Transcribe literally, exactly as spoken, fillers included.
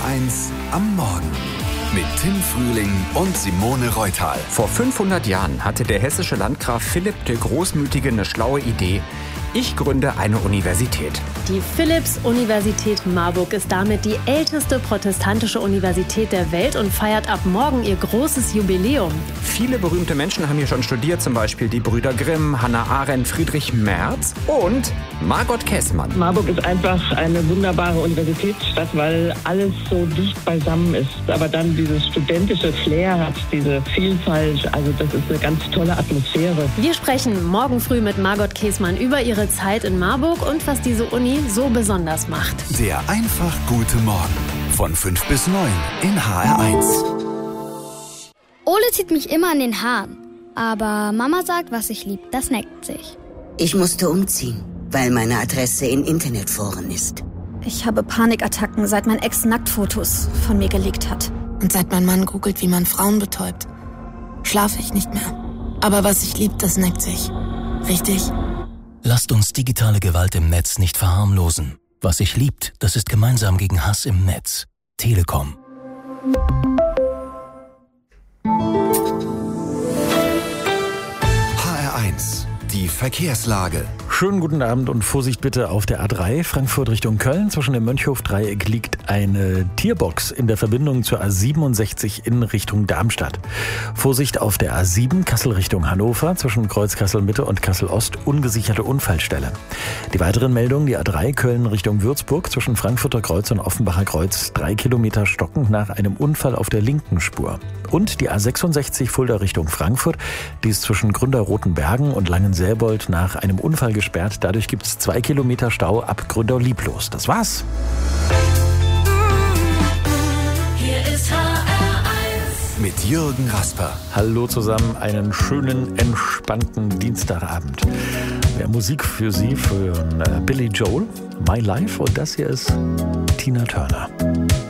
eins am Morgen mit Tim Frühling und Simone Reutal. Vor fünfhundert Jahren hatte der hessische Landgraf Philipp der Großmütige eine schlaue Idee. Ich gründe eine Universität. Die Philipps-Universität Marburg ist damit die älteste protestantische Universität der Welt und feiert ab morgen ihr großes Jubiläum. Viele berühmte Menschen haben hier schon studiert, zum Beispiel die Brüder Grimm, Hannah Arendt, Friedrich Merz und Margot Käßmann. Marburg ist einfach eine wunderbare Universitätsstadt, weil alles so dicht beisammen ist. Aber dann dieses studentische Flair hat, diese Vielfalt, also das ist eine ganz tolle Atmosphäre. Wir sprechen morgen früh mit Margot Käßmann über ihre Zeit in Marburg und was diese Uni so besonders macht. Der einfach gute Morgen von fünf bis neun in H R eins. Ole zieht mich immer an den Haaren, aber Mama sagt, was ich lieb, das neckt sich. Ich musste umziehen, weil meine Adresse in Internetforen ist. Ich habe Panikattacken, seit mein Ex Nacktfotos von mir gelegt hat. Und seit mein Mann googelt, wie man Frauen betäubt, schlafe ich nicht mehr. Aber was ich lieb, das neckt sich. Richtig? Lasst uns digitale Gewalt im Netz nicht verharmlosen. Was sich liebt, das ist gemeinsam gegen Hass im Netz. Telekom. H R eins, die Verkehrslage. Schönen guten Abend und Vorsicht bitte auf der A drei, Frankfurt Richtung Köln. Zwischen dem Mönchhof-Dreieck liegt eine Tierbox in der Verbindung zur A siebenundsechzig in Richtung Darmstadt. Vorsicht auf der A sieben, Kassel Richtung Hannover, zwischen Kreuz Kassel-Mitte und Kassel-Ost, ungesicherte Unfallstelle. Die weiteren Meldungen, die A drei, Köln Richtung Würzburg, zwischen Frankfurter Kreuz und Offenbacher Kreuz, drei Kilometer stockend nach einem Unfall auf der linken Spur. Und die A sechsundsechzig, Fulda Richtung Frankfurt, die ist zwischen Gründer-Rotenbergen und Langenselbold nach einem Unfall gesperrt. Dadurch gibt es zwei Kilometer Stau ab Gründau-Lieblos. Das war's. Hier ist H R eins mit Jürgen Rasper. Hallo zusammen, einen schönen, entspannten Dienstagabend. Ja, Musik für Sie, für äh, Billy Joel, My Life, und das hier ist Tina Turner.